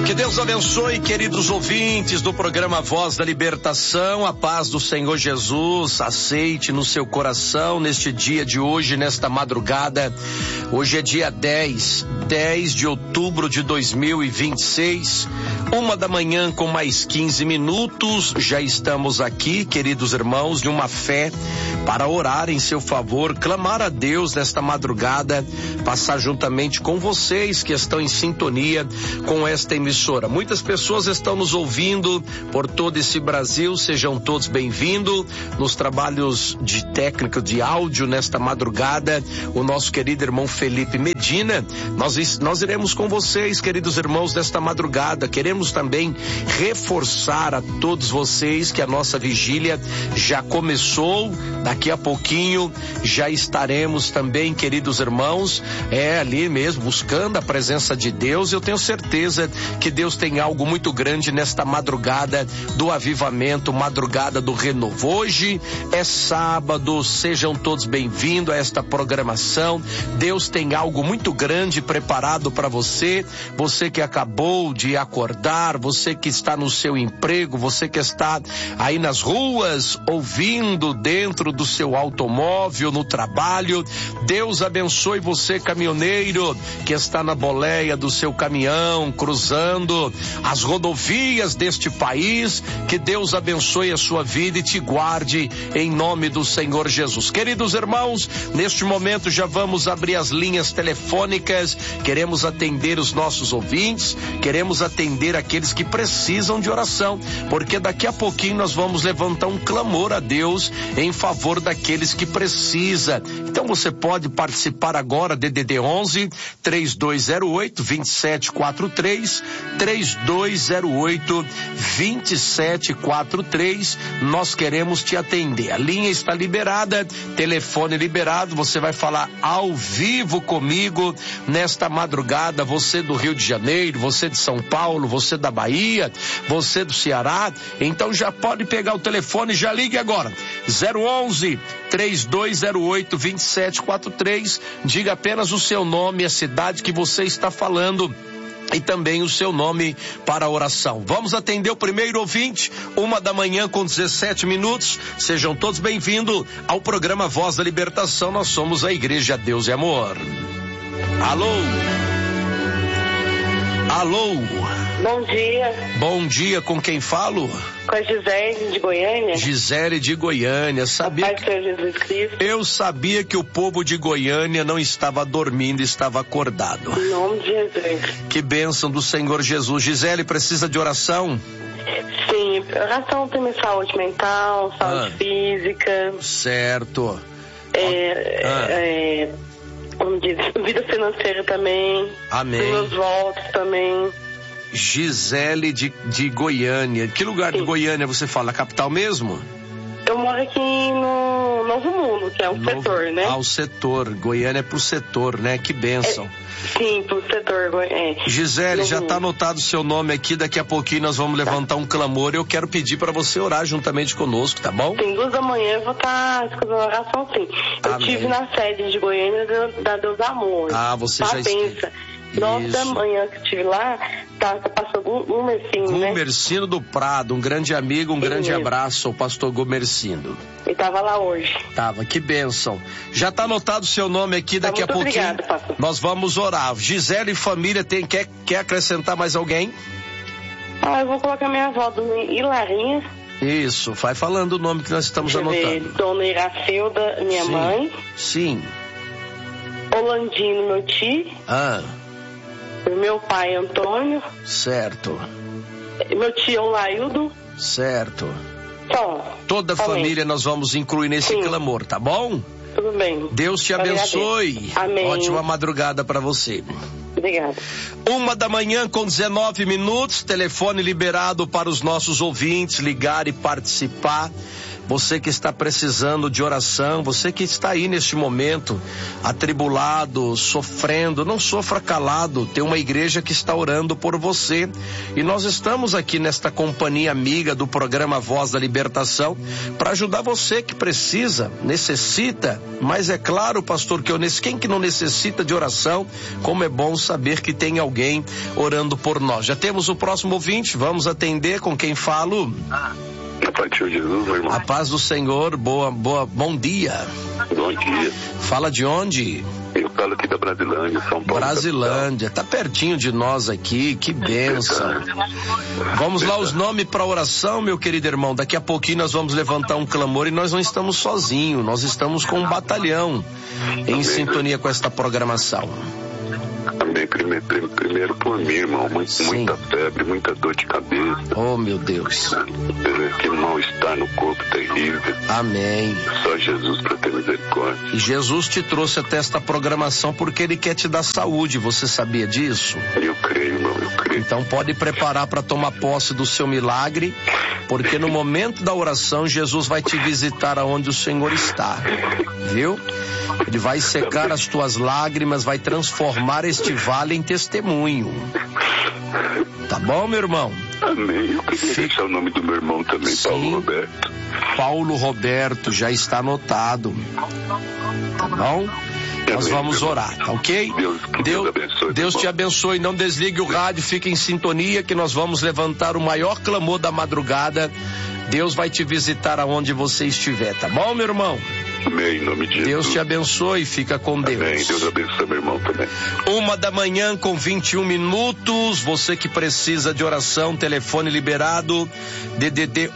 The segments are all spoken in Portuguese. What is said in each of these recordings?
Que Deus abençoe, queridos ouvintes do programa Voz da Libertação. A paz do Senhor Jesus aceite no seu coração neste dia de hoje, nesta madrugada. Hoje é dia 10 de outubro de 2026, 1h com mais 15 minutos. Já estamos aqui, queridos irmãos, de uma fé para orar em seu favor, clamar a Deus nesta madrugada, passar juntamente com vocês que estão em sintonia com esta emissora. Muitas pessoas estão nos ouvindo por todo esse Brasil, sejam todos bem-vindos nos trabalhos de técnica de áudio nesta madrugada. O nosso querido irmão Felipe Medina, nós iremos com vocês, queridos irmãos, nesta madrugada. Queremos também reforçar a todos vocês que a nossa vigília já começou. Daqui a pouquinho já estaremos também, queridos irmãos, ali mesmo buscando a presença de Deus. Eu tenho certeza que Deus tem algo muito grande nesta madrugada do avivamento, madrugada do renovo. Hoje é sábado, sejam todos bem-vindos a esta programação. Deus tem algo muito grande preparado para você, você que acabou de acordar, você que está no seu emprego, você que está aí nas ruas ouvindo dentro do seu automóvel, no trabalho. Deus abençoe você, caminhoneiro, que está na boleia do seu caminhão, cruzando as rodovias deste país. Que Deus abençoe a sua vida e te guarde em nome do Senhor Jesus. Queridos irmãos, neste momento já vamos abrir as linhas telefônicas. Queremos atender os nossos ouvintes, queremos atender aqueles que precisam de oração, porque daqui a pouquinho nós vamos levantar um clamor a Deus em favor daqueles que precisam. Então você pode participar agora, DDD 11 3208 2743, 3208 2743. Nós queremos te atender. A linha está liberada, telefone liberado. Você vai falar ao vivo comigo nesta madrugada. Você do Rio de Janeiro, você de São Paulo, você da Bahia, você do Ceará. Então já pode pegar o telefone, já ligue agora. 011 3208 2743. Diga apenas o seu nome, a cidade que você está falando e também o seu nome para a oração. Vamos atender o primeiro ouvinte, 1h com 17 minutos. Sejam todos bem-vindos ao programa Voz da Libertação. Nós somos a Igreja Deus e Amor. Alô? Alô? Bom dia. Bom dia, com quem falo? Com a Gisele de Goiânia. Gisele de Goiânia. Pai do Senhor Jesus Cristo. Eu sabia que o povo de Goiânia não estava dormindo, estava acordado. Em nome de Jesus. Que bênção do Senhor Jesus. Gisele, precisa de oração? Sim, oração tem saúde mental, saúde física. Certo. Como diz, vida financeira também. Amém. Meus votos também. Gisele de Goiânia. Que lugar de Goiânia você fala? Capital mesmo? Eu moro aqui no Novo Mundo, que é o setor, né? Ah, o setor. Goiânia é pro setor, né? Que bênção. Sim, pro setor. Gisele, já está anotado o seu nome aqui. Daqui a pouquinho nós vamos levantar um clamor. Eu quero pedir para você orar juntamente conosco, tá bom? Sim, 2 da manhã eu vou estar escutando a oração, sim. Eu estive na sede de Goiânia da Deus Amor. Ah, você já pensa. 9 da manhã que eu estive lá, passou Gumercindo, né? Gumercindo do Prado, um grande amigo, um grande abraço ao pastor Gumercindo. Ele estava lá hoje. Tava, que bênção. Já está anotado o seu nome aqui, daqui a pouquinho. Obrigado, pastor. Nós vamos orar. Gisele e família, quer acrescentar mais alguém? Eu vou colocar minha avó, Dona Hilarinha. Isso, vai falando o nome que nós estamos anotando. Dona Iracilda, minha mãe. Sim. Holandino, meu tio. Meu pai, Antônio. Certo. Meu tio, Laildo. Certo. Só. Toda a família nós vamos incluir nesse clamor, tá bom? Tudo bem. Deus te abençoe. Amém. Ótima madrugada para você. Obrigada. 1h com 19 minutos, telefone liberado para os nossos ouvintes ligar e participar. você que está precisando de oração, você que está aí neste momento, atribulado, sofrendo, não sofra calado, tem uma igreja que está orando por você, e nós estamos aqui nesta companhia amiga do programa Voz da Libertação, para ajudar você que precisa, necessita, mas é claro, pastor, que quem que não necessita de oração, como é bom saber que tem alguém orando por nós. Já temos o próximo ouvinte, vamos atender. Com quem falo? A paz de Jesus, meu irmão. A paz do Senhor, bom dia. Bom dia. Fala de onde? Eu falo aqui da Brasilândia, São Paulo. Brasilândia, tá pertinho de nós aqui, que bênção. Vamos lá, os nomes para oração, meu querido irmão. Daqui a pouquinho nós vamos levantar um clamor e nós não estamos sozinhos, nós estamos com um batalhão em sintonia com esta programação. Amém. Primeiro por mim, irmão. Muita febre, muita dor de cabeça. Oh, meu Deus. Que mal-estar no corpo terrível. Amém. Só Jesus para ter misericórdia. E Jesus te trouxe até esta programação porque Ele quer te dar saúde. Você sabia disso? Eu creio, irmão, eu creio. Então pode preparar para tomar posse do seu milagre, porque no momento da oração Jesus vai te visitar aonde o Senhor está. Viu? Ele vai secar as tuas lágrimas, vai transformar este vale em testemunho. Tá bom, meu irmão? Amém. Eu queria deixar o nome do meu irmão também, Sim. Paulo Roberto. Paulo Roberto, já está anotado. Tá bom? Nós vamos orar, tá ok? Deus te abençoe. Não desligue o rádio, fique em sintonia que nós vamos levantar o maior clamor da madrugada. Deus vai te visitar aonde você estiver, tá bom, meu irmão? Amém, em nome de Jesus. Deus te abençoe, fica com Deus. Amém, Deus abençoe meu irmão também. 1h21, você que precisa de oração, telefone liberado, DDD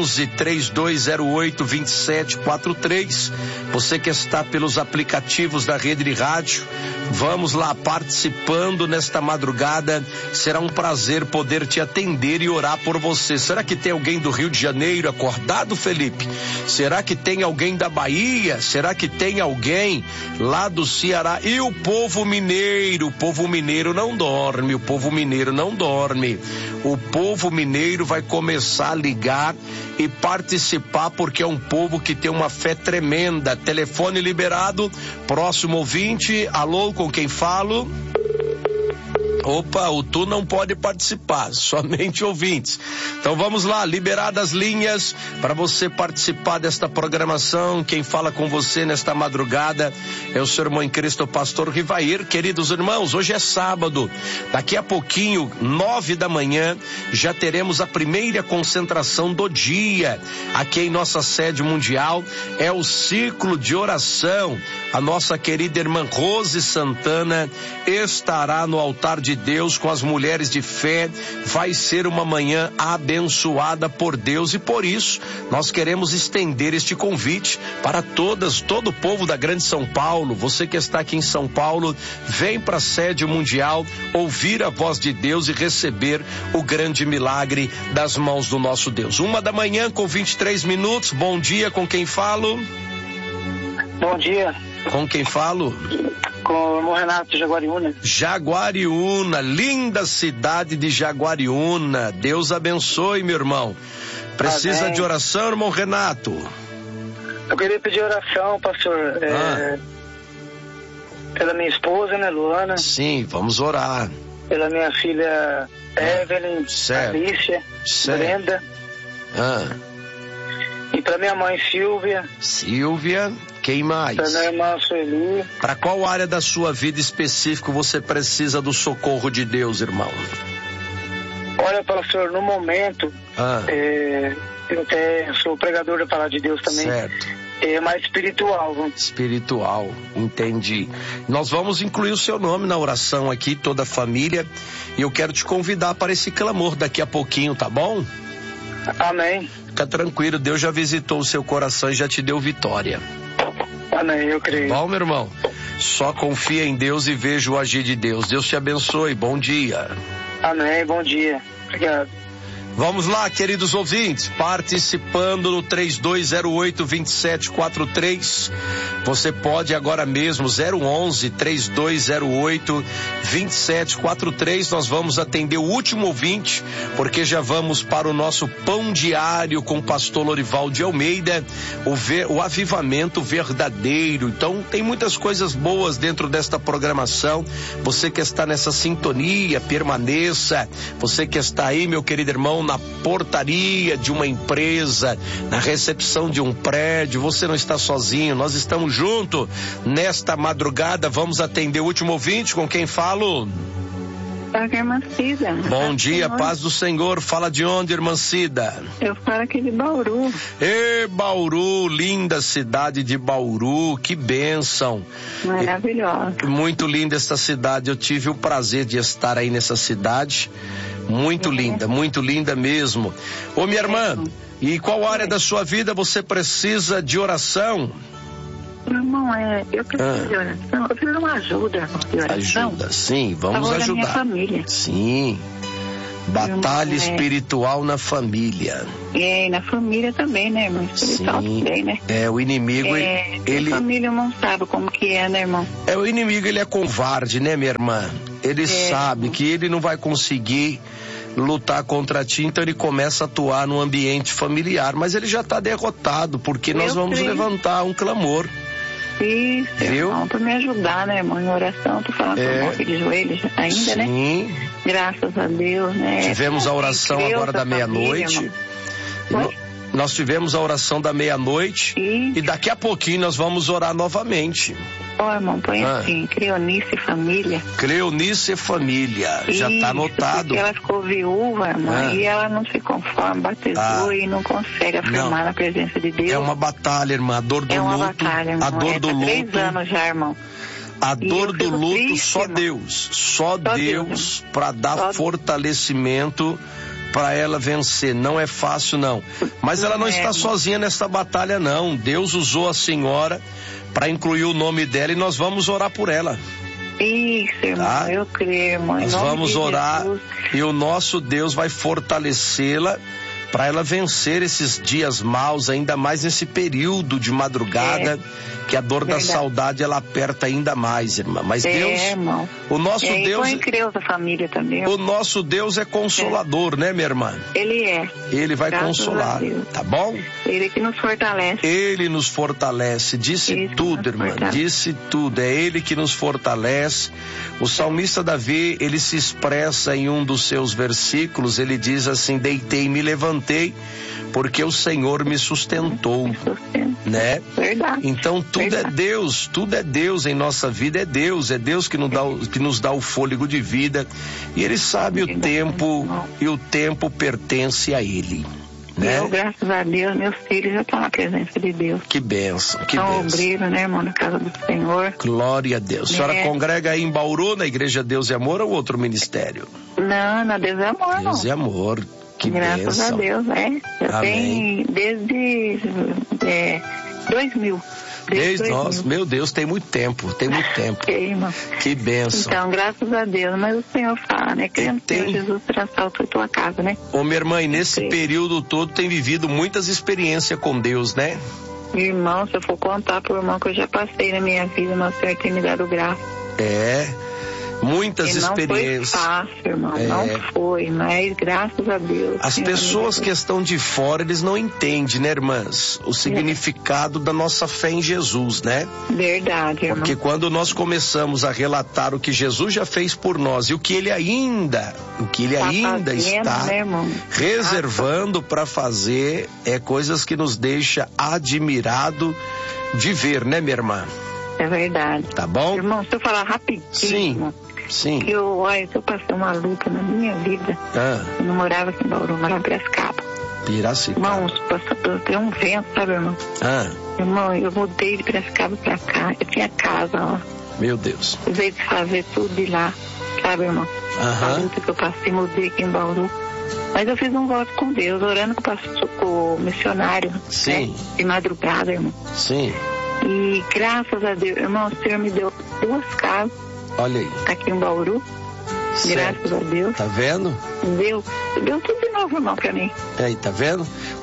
11-3208-2743, você que está pelos aplicativos da rede de rádio, vamos lá participando nesta madrugada, será um prazer poder te atender e orar por você. Será que tem alguém do Rio de Janeiro acordado, Felipe? Será que tem alguém da Bahia? Será que tem alguém lá do Ceará? E o povo mineiro não dorme, o povo mineiro não dorme. O povo mineiro vai começar a ligar e participar porque é um povo que tem uma fé tremenda. Telefone liberado, próximo ouvinte. Alô, com quem falo? Opa, o Tu não pode participar, somente ouvintes. Então vamos lá, liberadas as linhas para você participar desta programação. Quem fala com você nesta madrugada é o seu irmão em Cristo, o pastor Rivair. Queridos irmãos, hoje é sábado, daqui a pouquinho, 9h, já teremos a primeira concentração do dia, aqui em nossa sede mundial, é o ciclo de oração. A nossa querida irmã Rose Santana estará no altar de Deus com as mulheres de fé. Vai ser uma manhã abençoada por Deus e por isso nós queremos estender este convite para todo o povo da Grande São Paulo. Você que está aqui em São Paulo, vem para a sede mundial ouvir a voz de Deus e receber o grande milagre das mãos do nosso Deus. 1h23. Bom dia, com quem falo? Bom dia. Com quem falo? Com o irmão Renato de Jaguariúna. Jaguariúna, linda cidade de Jaguariúna. Deus abençoe, meu irmão. Precisa Amém. de oração, irmão Renato? Eu queria pedir oração, pastor, pela minha esposa, né, Luana. Sim, vamos orar. Pela minha filha Evelyn, certo. Alicia, Certo. Brenda. E para minha mãe Silvia, quem mais? Para minha irmã Sueli. Para qual área da sua vida específica você precisa do socorro de Deus, irmão? Olha, pastor, no momento, eu até sou pregador da palavra de Deus também. Certo. É mais espiritual. Espiritual, entendi. Nós vamos incluir o seu nome na oração aqui, toda a família, e eu quero te convidar para esse clamor daqui a pouquinho, tá bom? Amém. Fica tranquilo, Deus já visitou o seu coração e já te deu vitória. Amém, eu creio. Bom, meu irmão, só confia em Deus e veja o agir de Deus. Deus te abençoe, bom dia. Amém, bom dia. Obrigado. Vamos lá, queridos ouvintes, participando no 3208-2743. Você pode agora mesmo, 011-3208-2743. Nós vamos atender o último ouvinte, porque já vamos para o nosso pão diário com o pastor Lorival de Almeida, o avivamento verdadeiro. Então, tem muitas coisas boas dentro desta programação. Você que está nessa sintonia, permaneça. Você que está aí, meu querido irmão, na portaria de uma empresa, na recepção de um prédio, você não está sozinho, nós estamos juntos nesta madrugada. Vamos atender o último ouvinte, com quem falo? Irmã Cida. Bom dia, paz do Senhor. Fala de onde, irmã Cida? Eu falo aqui de Bauru. Bauru, linda cidade de Bauru, que bênção. Maravilhosa. Muito linda esta cidade, eu tive o prazer de estar aí nessa cidade. Muito linda mesmo. Ô, minha irmã, e qual área da sua vida você precisa de oração? Irmão, eu preciso de oração. Eu preciso de uma ajuda de oração. Ajuda, sim, vamos ajudar. Minha família. Sim. Batalha espiritual na família. Na família também, né, irmão? Espiritual também, né? O inimigo, ele... A família não sabe como que é, né, irmão? O inimigo, ele é covarde, né, minha irmã? Ele sabe que ele não vai conseguir lutar contra ti, então ele começa a atuar no ambiente familiar, mas ele já está derrotado, porque nós vamos levantar um clamor. Isso, irmão, para me ajudar, né, irmão, em oração, tô falando com aquele de joelhos ainda, né? Sim. Graças a Deus, né? Tivemos a oração agora da meia-noite. Nós tivemos a oração da meia-noite e daqui a pouquinho nós vamos orar novamente. Irmão, põe assim, Creonice e Família. Creonice e Família, já está anotado. Ela ficou viúva, irmão, e ela não se conforma, batizou e não consegue afirmar na presença de Deus. É uma batalha, irmã, a dor do luto. É uma batalha, irmão. A dor do luto. 3 anos já, irmão. A dor do luto, só Deus para dar fortalecimento para ela vencer. Não é fácil, não. Mas ela não está sozinha nessa batalha, não. Deus usou a senhora para incluir o nome dela e nós vamos orar por ela. Isso, irmão, eu creio, irmão. Nós vamos orar e o nosso Deus vai fortalecê-la para ela vencer esses dias maus, ainda mais nesse período de madrugada, que a dor da saudade ela aperta ainda mais, irmã. Mas Deus, irmão. O nosso Deus, Deus a família também. O nosso Deus é consolador, né, minha irmã? Ele é. Ele vai consolar, tá bom? Ele que nos fortalece. Ele nos fortalece, disse tudo, irmã, disse tudo. É Ele que nos fortalece. O salmista Davi, ele se expressa em um dos seus versículos, ele diz assim: deitei e me levantei, porque o Senhor me sustentou, né? Verdade. Então tudo é Deus em nossa vida, é Deus que nos dá o fôlego de vida, e Ele sabe o tempo, e o tempo pertence a Ele, né? Eu, graças a Deus, meus filhos já estão na presença de Deus. Que bênção, que bênção. bênção. Obreiro, né, irmão, na casa do Senhor. Glória a Deus. A senhora congrega aí em Bauru, na Igreja Deus e Amor, ou outro ministério? Não, na Deus e Amor, Deus e Amor. Que graças bênção. a Deus, Já tem desde 2000. Desde nós, meu Deus, tem muito tempo. Irmão. Que bênção. Então, graças a Deus, mas o Senhor fala, né? Crendo que Jesus terá salto a tua casa, né? Ô, minha irmã, e nesse período todo tem vivido muitas experiências com Deus, né? Irmão, se eu for contar pro irmão que eu já passei na minha vida, nosso Senhor tem me dado graça. Muitas experiências. Não foi fácil, irmão, não foi, mas graças a Deus. As pessoas que estão de fora, eles não entendem, né, irmãs, o significado da nossa fé em Jesus, né? Verdade, irmão. Porque quando nós começamos a relatar o que Jesus já fez por nós e o que ele ainda está reservando para fazer, coisas que nos deixa admirado de ver, né, minha irmã? É verdade. Tá bom? Irmão, se eu falar rapidinho. Sim. Que eu passei uma luta na minha vida. Eu não morava aqui em Bauru, eu morava em Piracicaba. Irmão, tem um vento, sabe, irmão? Irmão, eu mudei de Piracicaba pra cá. Eu tinha casa lá. Meu Deus. Eu veio de fazer tudo de lá, sabe, irmão? A luta que eu passei, mudei aqui em Bauru. Mas eu fiz um voto com Deus, orando com o missionário. Sim. Né? De madrugada, irmão. Sim. E graças a Deus, irmão, o Senhor me deu 2 casas. Olha aí. Aqui em Bauru. Certo. Graças a Deus. Tá vendo? Deu tudo de novo, irmão, pra mim. Aí, tá vendo?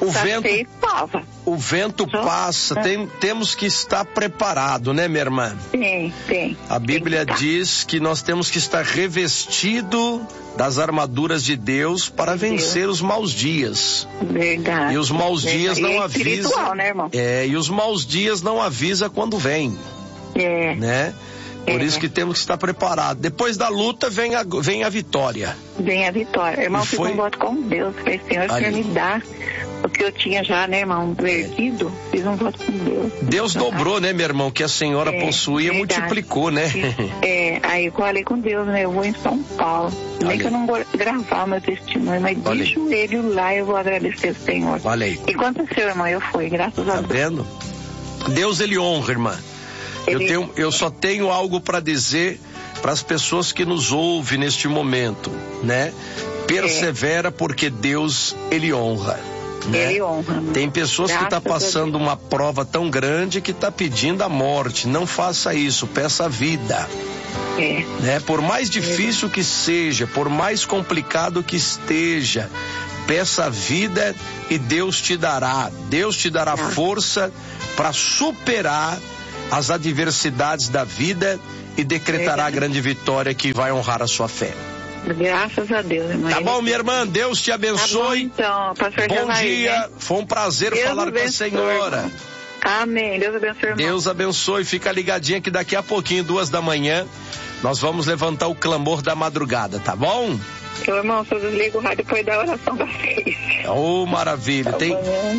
O vento passa, temos que estar preparado, né, minha irmã? Tem. A Bíblia diz que nós temos que estar revestido das armaduras de Deus para vencer os maus dias. Verdade. E os maus dias não avisam. Né, irmão? E os maus dias não avisam quando vem. Né? Por isso que temos que estar preparados. Depois da luta vem a vitória. Vem a vitória. Irmão, fiz um voto com Deus. Falei, Senhor, quer me dar o que eu tinha já, né, irmão, perdido? Fiz um voto com Deus. Deus dobrou, né, meu irmão, que a senhora possuía, multiplicou, né? Aí eu falei com Deus, né, eu vou em São Paulo. Nem que eu não vou gravar meu testemunho, mas de joelho lá eu vou agradecer o Senhor. E aconteceu, irmão, eu fui, graças a Deus. Tá vendo? Deus, ele honra, irmã. Eu só tenho algo para dizer para as pessoas que nos ouvem neste momento, né? Persevera porque Deus, ele honra. Né? Ele honra. Tem pessoas que estão passando uma prova tão grande que está pedindo a morte. Não faça isso, peça a vida. Né? Por mais difícil que seja, por mais complicado que esteja, peça a vida e Deus te dará. Deus te dará força para superar as adversidades da vida e decretará a grande vitória que vai honrar a sua fé. Graças a Deus, irmã. Tá bom, minha irmã? Deus te abençoe. Tá bom, então, pastor Bom dia. Né? Foi um prazer falar com a senhora. Irmão. Amém. Deus abençoe, irmão. Deus abençoe. Fica ligadinha que daqui a pouquinho, 2h, nós vamos levantar o clamor da madrugada, tá bom? Meu irmão, só desliga o rádio depois da oração da 6. Oh, maravilha. Tem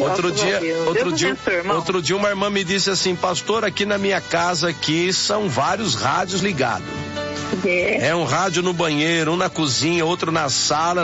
outro dia uma irmã me disse assim, pastor, aqui na minha casa aqui são vários rádios ligados. É um rádio no banheiro, um na cozinha, outro na sala.